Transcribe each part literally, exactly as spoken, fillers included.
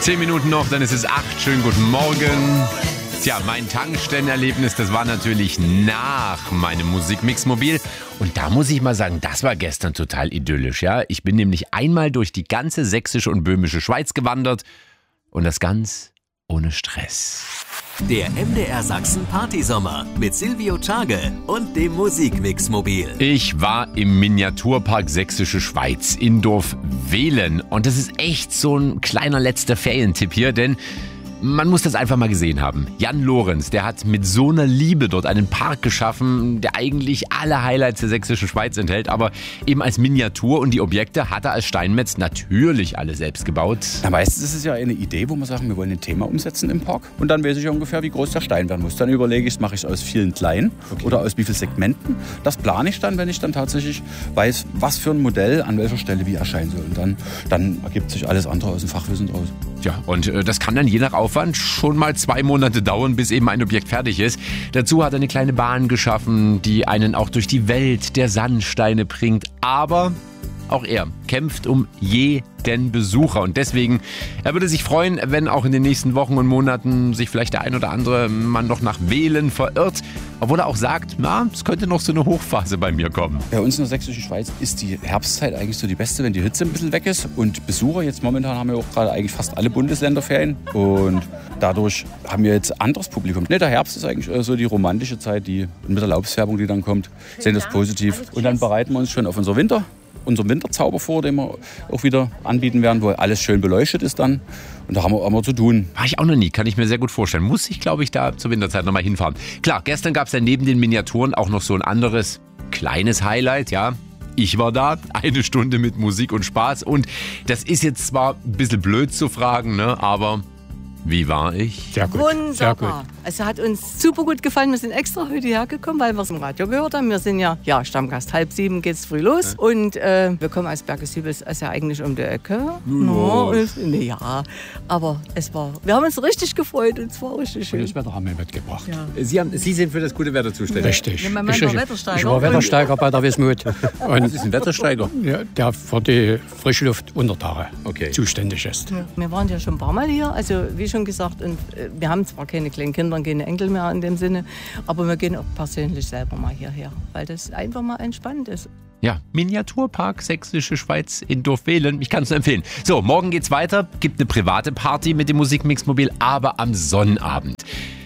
Zehn Minuten noch, dann ist es acht. Schönen guten Morgen. Tja, mein Tankstellenerlebnis, das war natürlich nach meinem Musikmix-Mobil. Und da muss ich mal sagen, das war gestern total idyllisch. Ja? Ich bin nämlich einmal durch die ganze sächsische und böhmische Schweiz gewandert. Und das ganz ohne Stress. Der M D R Sachsen Partysommer mit Silvio Tschage und dem Musikmix-Mobil. Ich war im Miniaturpark Sächsische Schweiz in Dorf Wehlen. Und das ist echt so ein kleiner letzter Ferientipp hier, denn man muss das einfach mal gesehen haben. Jan Lorenz, der hat mit so einer Liebe dort einen Park geschaffen, der eigentlich alle Highlights der Sächsischen Schweiz enthält, aber eben als Miniatur, und die Objekte hat er als Steinmetz natürlich alle selbst gebaut. Na, meistens ist es ja eine Idee, wo wir sagen, wir wollen ein Thema umsetzen im Park, und dann weiß ich ungefähr, wie groß der Stein werden muss. Dann überlege ich, mache ich es aus vielen kleinen okay. oder aus wie vielen Segmenten. Das plane ich dann, wenn ich dann tatsächlich weiß, was für ein Modell an welcher Stelle wie erscheinen soll. Und dann, dann ergibt sich alles andere aus dem Fachwissen draus. Ja, und äh, das kann dann je nach Aufwand schon mal zwei Monate dauern, bis eben ein Objekt fertig ist. Dazu hat er eine kleine Bahn geschaffen, die einen auch durch die Welt der Sandsteine bringt. Aber auch er kämpft um jeden Besucher. Und deswegen, er würde sich freuen, wenn auch in den nächsten Wochen und Monaten sich vielleicht der ein oder andere Mann noch nach Wehlen verirrt. Obwohl er auch sagt, na, es könnte noch so eine Hochphase bei mir kommen. Bei uns in der Sächsischen Schweiz ist die Herbstzeit eigentlich so die beste, wenn die Hitze ein bisschen weg ist. Und Besucher, jetzt momentan haben wir auch gerade eigentlich fast alle Bundesländer Ferien. Und dadurch haben wir jetzt anderes Publikum. Ne, der Herbst ist eigentlich so die romantische Zeit, die mit der Laubsfärbung, die dann kommt, sehen das positiv. Und dann bereiten wir uns schon auf unser Winter. unseren Winterzauber vor, den wir auch wieder anbieten werden, wo alles schön beleuchtet ist dann. Und da haben wir auch mal zu tun. War ich auch noch nie, kann ich mir sehr gut vorstellen. Muss ich, glaube ich, da zur Winterzeit nochmal hinfahren. Klar, gestern gab es ja neben den Miniaturen auch noch so ein anderes kleines Highlight, ja. Ich war da, eine Stunde mit Musik und Spaß. Und das ist jetzt zwar ein bisschen blöd zu fragen, ne, aber wie war ich? Sehr gut. Wunderbar. Sehr gut. Also hat uns super gut gefallen. Wir sind extra heute hergekommen, weil wir es im Radio gehört haben. Wir sind ja, ja Stammgast. Halb sieben geht's früh los. Ja. Und äh, wir kommen als Bergesiebel, ist ja eigentlich um die Ecke. No, ist, nee, ja, aber es war, wir haben uns richtig gefreut und es war richtig schön. Und das Wetter haben wir mitgebracht. Ja. Sie, haben, Sie sind für das gute Wetter zuständig? Richtig. Ja, mein Mann war Wettersteiger. Ich war Wettersteiger bei der Wismut. Was ist ein Wettersteiger? Ja, der für die Frischluft Untertage okay. zuständig ist. Ja. Wir waren ja schon ein paar Mal hier, also wie schon gesagt, und äh, wir haben zwar keine kleinen Kinder und keine Enkel mehr in dem Sinne, aber wir gehen auch persönlich selber mal hierher, weil das einfach mal entspannt ist. Ja, Miniaturpark Sächsische Schweiz in Dorf Wehlen. Ich kann es nur empfehlen. So, morgen geht's weiter. Gibt eine private Party mit dem Musikmix-Mobil, aber am Sonnabend.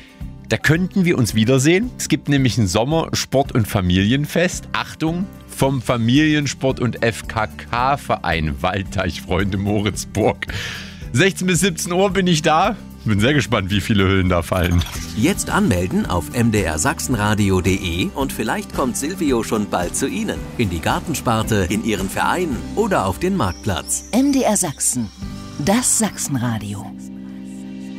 Da könnten wir uns wiedersehen. Es gibt nämlich ein Sommer-, Sport- und Familienfest. Achtung, vom Familiensport- und F K K-Verein Waldteichfreunde Moritzburg. sechzehn bis siebzehn Uhr bin ich da. Bin sehr gespannt, wie viele Hüllen da fallen. Jetzt anmelden auf m d r sachsenradio punkt d e und vielleicht kommt Silvio schon bald zu Ihnen. In die Gartensparte, in Ihren Verein oder auf den Marktplatz. M D R Sachsen, das Sachsenradio.